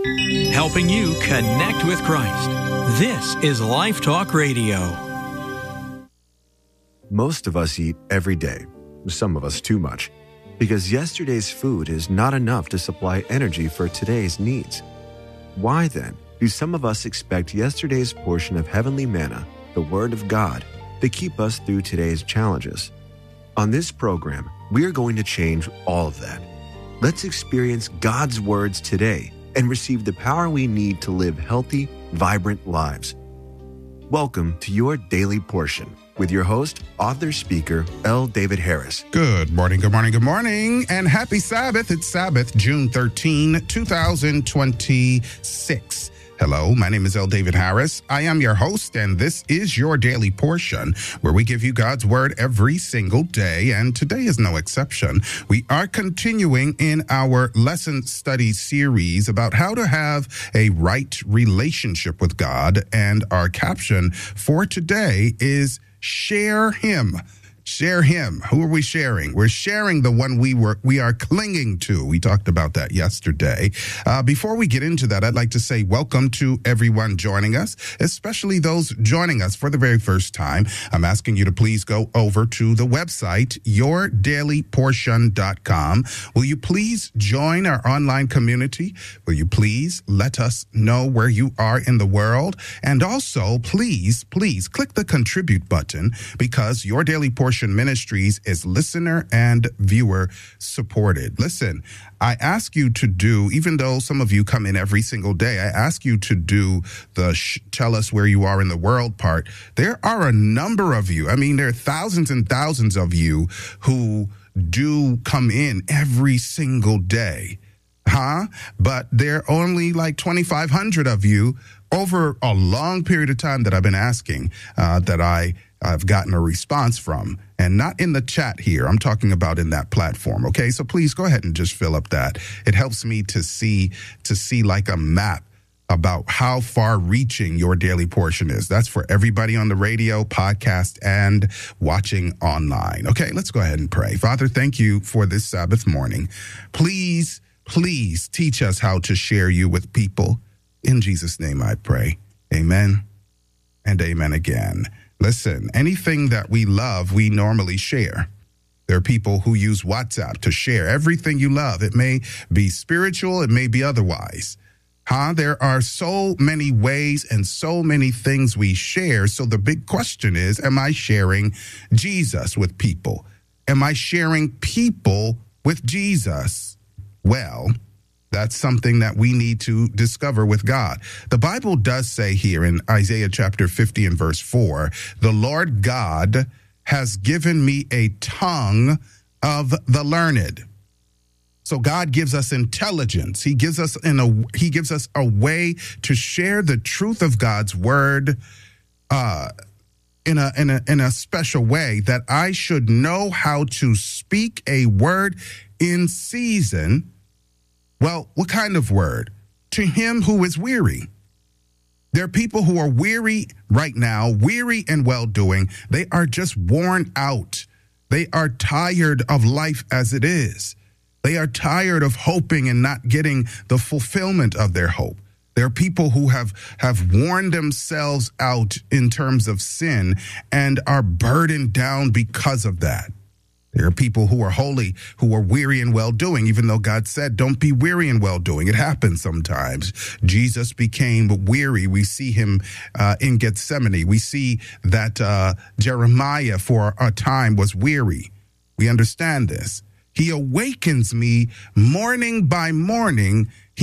helping you connect with Christ. This is Life Talk Radio. Most of us eat every day, some of us too much, because yesterday's food is not enough to supply energy for today's needs. Why then do some of us expect yesterday's portion of heavenly manna, the Word of God, to keep us through today's challenges? On this program, we are going to change all of that. Let's experience God's words today and receive the power we need to live healthy, vibrant lives. Welcome to your daily portion with your host, author, speaker, L. David Harris. Good morning, and happy Sabbath. It's Sabbath, June 13, 2026. Hello, my name is L. David Harris. I am your host, and this is your daily portion where we give you God's word every single day, and today is no exception. We are continuing in our lesson study series about how to have a right relationship with God, and our caption for today is Share Him. Share Him. Who are we sharing? We're sharing the one we are clinging to. We talked about that yesterday. Before we get into that, I'd like to say welcome to everyone joining us, especially those joining us for the very first time. I'm asking you to please go over to the website, yourdailyportion.com. Will you please join our online community? Will you please let us know where you are in the world? And also, please click the contribute button, because Your Daily Portion Ministries is listener and viewer supported. Listen, I ask you to do, even though some of you come in every single day, I ask you to do the tell us where you are in the world part. There are a number of you. I mean, there are thousands and thousands of you who do come in every single day. But there are only like 2,500 of you over a long period of time that I've been asking that I've gotten a response from, and not in the chat here. I'm talking about in that platform. Okay, so please go ahead and just fill up that. It helps me to see like a map about how far reaching Your Daily Portion is. That's for everybody on the radio, podcast, and watching online. Okay, let's go ahead and pray. Father, thank you for this Sabbath morning. Please teach us how to share you with people. In Jesus' name I pray. Amen and amen again. Listen, anything that we love, we normally share. There are people who use WhatsApp to share everything you love. It may be spiritual, it may be otherwise. There are so many ways and so many things we share. So the big question is, am I sharing Jesus with people? Am I sharing people with Jesus? Well, that's something that we need to discover with God. The Bible does say here in Isaiah chapter 50 and verse 4, the Lord God has given me a tongue of the learned. So God gives us intelligence. He gives us a way to share the truth of God's word in a special way, that I should know how to speak a word in season. Well, what kind of word? To him who is weary. There are people who are weary right now, weary in well-doing. They are just worn out. They are tired of life as it is. They are tired of hoping and not getting the fulfillment of their hope. There are people who have worn themselves out in terms of sin and are burdened down because of that. There are people who are holy, who are weary in well-doing, even though God said, don't be weary in well-doing. It happens sometimes. Jesus became weary. We see him in Gethsemane. We see that Jeremiah for a time was weary. We understand this. He awakens me morning by morning.